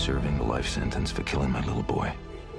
serving the life sentence for killing my little boy.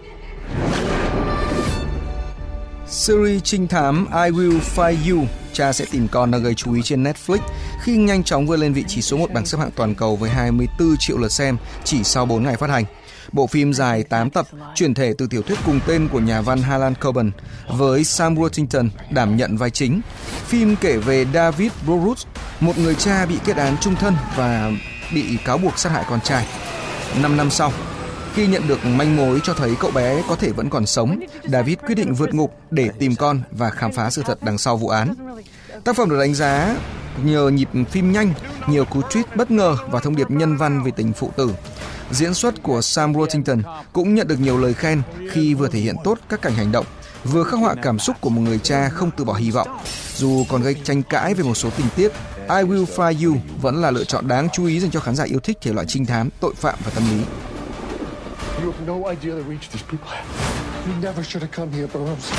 Series trinh thám I Will Find You, Cha sẽ tìm con đang gây chú ý trên Netflix khi nhanh chóng vươn lên vị trí số 1 bảng xếp hạng toàn cầu với 24 triệu lượt xem chỉ sau 4 ngày phát hành. Bộ phim dài 8 tập, chuyển thể từ tiểu thuyết cùng tên của nhà văn Harlan Coben với Sam Worthington đảm nhận vai chính. Phim kể về David Burrows, một người cha bị kết án chung thân và bị cáo buộc sát hại con trai. 5 năm sau, khi nhận được manh mối cho thấy cậu bé có thể vẫn còn sống, David quyết định vượt ngục để tìm con và khám phá sự thật đằng sau vụ án. Tác phẩm được đánh giá nhờ nhịp phim nhanh, nhiều cú twist bất ngờ và thông điệp nhân văn về tình phụ tử. Diễn xuất của Sam Worthington cũng nhận được nhiều lời khen khi vừa thể hiện tốt các cảnh hành động, vừa khắc họa cảm xúc của một người cha không từ bỏ hy vọng. Dù còn gây tranh cãi về một số tình tiết, I Will Find You vẫn là lựa chọn đáng chú ý dành cho khán giả yêu thích thể loại trinh thám, tội phạm và tâm lý. You have no idea the reach these people have. You never should have come here, Burroughs.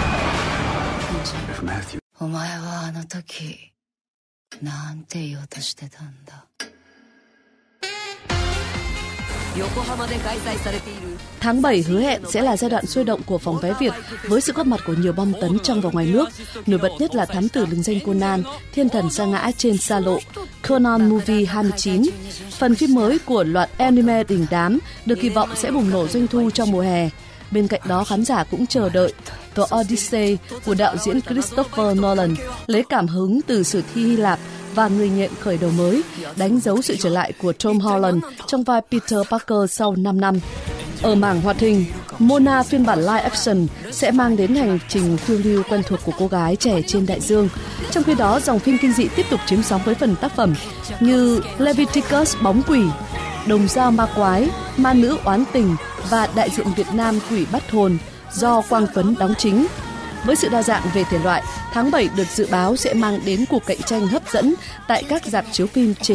If Matthew... お前はあの時なんて言おうとしてたんだ。 Tháng 7 hứa hẹn sẽ là giai đoạn sôi động của phòng vé Việt với sự góp mặt của nhiều bom tấn trong và ngoài nước. Nổi bật nhất là thám tử lừng danh Conan, thiên thần sa ngã trên xa lộ, Conan Movie 29. Phần phim mới của loạt anime đình đám được kỳ vọng sẽ bùng nổ doanh thu trong mùa hè. Bên cạnh đó, khán giả cũng chờ đợi The Odyssey của đạo diễn Christopher Nolan, lấy cảm hứng từ sử thi Hy Lạp và người nhện khởi đầu mới, đánh dấu sự trở lại của Tom Holland trong vai Peter Parker sau 5 năm. Ở mảng hoạt hình, Mona phiên bản live action sẽ mang đến hành trình phiêu lưu quen thuộc của cô gái trẻ trên đại dương. Trong khi đó, dòng phim kinh dị tiếp tục chiếm sóng với phần tác phẩm như Leviticus bóng quỷ, Đồng dao ma quái, Ma nữ oán tình và đại diện Việt Nam Quỷ bắt hồn do Quang Tuấn đóng chính. Với sự đa dạng về thể loại, tháng 7 được dự báo sẽ mang đến cuộc cạnh tranh hấp dẫn tại các rạp chiếu phim trên